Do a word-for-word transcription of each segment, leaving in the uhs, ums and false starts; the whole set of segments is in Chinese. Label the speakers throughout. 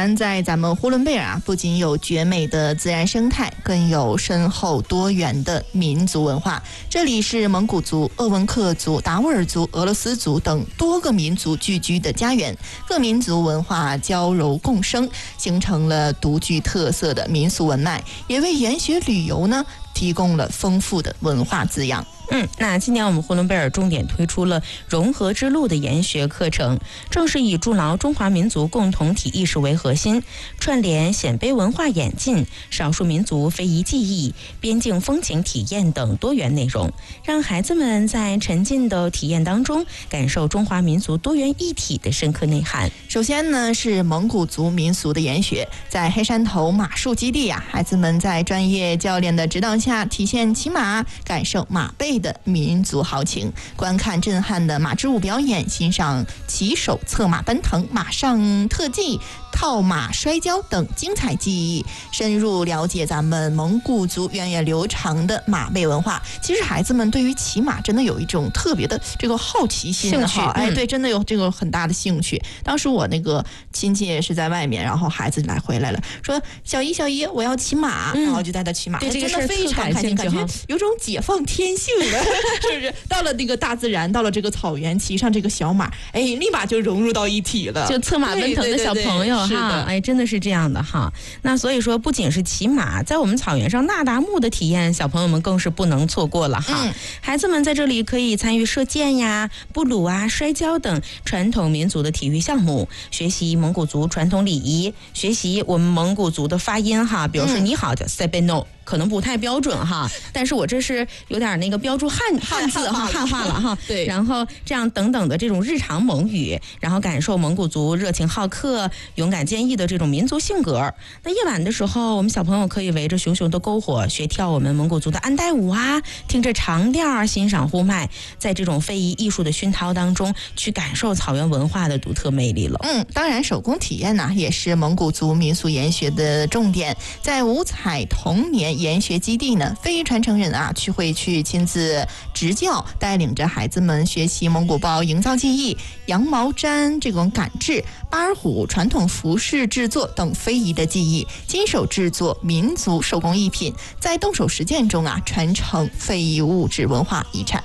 Speaker 1: 然在咱们呼伦贝尔啊，不仅有绝美的自然生态，更有深厚多元的民族文化。这里是蒙古族、鄂温克族、达斡尔族、俄罗斯族等多个民族聚居的家园，各民族文化交柔共生，形成了独具特色的民俗文脉，也为研学旅游呢提供了丰富的文化滋养。
Speaker 2: 嗯，那今年我们呼伦贝尔重点推出了融合之路的研学课程，正是以筑牢中华民族共同体意识为核心，串联鲜卑文化演进、少数民族非遗技艺、边境风情体验等多元内容，让孩子们在沉浸的体验当中感受中华民族多元一体的深刻内涵。
Speaker 1: 首先呢，是蒙古族民俗的研学，在黑山头马术基地啊，孩子们在专业教练的指导下体现骑马，感受马背的民族豪情，观看震撼的马之舞表演，欣赏骑手策马奔腾、马上特技、套马摔跤等精彩技艺，深入了解咱们蒙古族源远流长的马背文化。其实孩子们对于骑马真的有一种特别的这个好奇心、
Speaker 2: 兴趣，
Speaker 1: 哎，对，真的有这个很大的兴趣。当时我那个亲戚是在外面，然后孩子来回来了，说小姨小姨我要骑马，
Speaker 2: 嗯、
Speaker 1: 然后就带他骑马，
Speaker 2: 对这个
Speaker 1: 真的非常开心，感觉有种解放天性的，是不是？到了那个大自然，到了这个草原，骑上这个小马，哎，立马就融入到一体了，
Speaker 2: 就策马奔腾的小朋友哈，哎，真的是这样的哈。那所以说，不仅是骑马，在我们草原上那达慕的体验，小朋友们更是不能错过了哈。嗯、孩子们在这里可以参与射箭呀、布鲁啊、摔跤等传统民族的体育项目，学习蒙古族传统礼仪，学习我们蒙古族的发音哈，比如说你好叫 sebeno。可能不太标准哈，但是我这是有点那个标注汉汉字哈，汉化了哈。
Speaker 1: 对，
Speaker 2: 然后这样等等的这种日常蒙语，然后感受蒙古族热情好客、勇敢坚毅的这种民族性格。那夜晚的时候，我们小朋友可以围着熊熊的篝火，学跳我们蒙古族的安代舞啊，听着长调，欣赏呼麦，在这种非遗艺术的熏陶当中，去感受草原文化的独特魅力了。
Speaker 1: 嗯，当然手工体验呢、啊，也是蒙古族民俗研学的重点，在五彩童年研学基地呢，非遗传承人啊，去会去亲自执教，带领着孩子们学习蒙古包营造技艺、羊毛毡这种赶制、巴尔虎传统服饰制作等非遗的技艺，亲手制作民族手工艺品，在动手实践中啊，传承非遗物质文化遗产。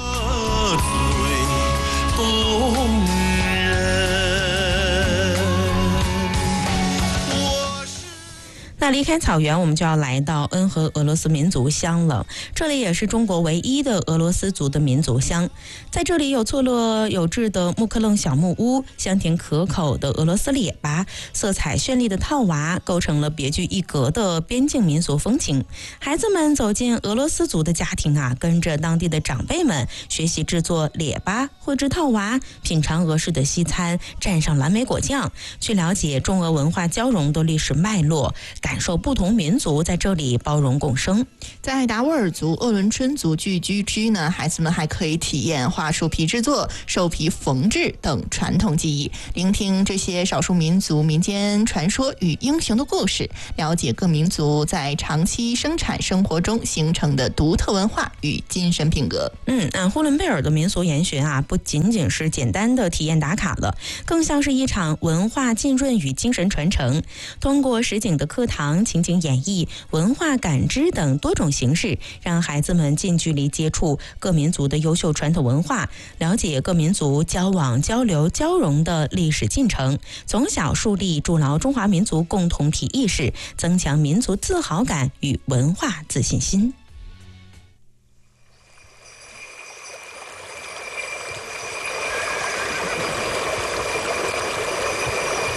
Speaker 2: 那离开草原，我们就要来到恩和俄罗斯民族乡了。这里也是中国唯一的俄罗斯族的民族乡，在这里有错落有致的木克楞小木屋，香甜可口的俄罗斯列巴，色彩绚丽的套娃，构成了别具一格的边境民俗风情。孩子们走进俄罗斯族的家庭啊，跟着当地的长辈们学习制作列巴、绘制套娃，品尝俄式的西餐，蘸上蓝莓果酱，去了解中俄文化交融的历史脉络，感受不同民族在这里包容共生。
Speaker 1: 在达斡尔族、鄂伦春族聚居区呢，孩子们还可以体验桦树皮制作、兽皮缝制等传统技艺，聆听这些少数民族民间传说与英雄的故事，了解各民族在长期生产生活中形成的独特文化与精神品格。
Speaker 2: 嗯，那呼伦贝尔的民俗研学啊，不仅仅是简单的体验打卡了，更像是一场文化浸润与精神传承。通过实景的课堂、情景演绎、文化感知等多种形式，让孩子们近距离接触各民族的优秀传统文化，了解各民族交往、交流、交融的历史进程，从小树立筑牢中华民族共同体意识，增强民族自豪感与文化自信心。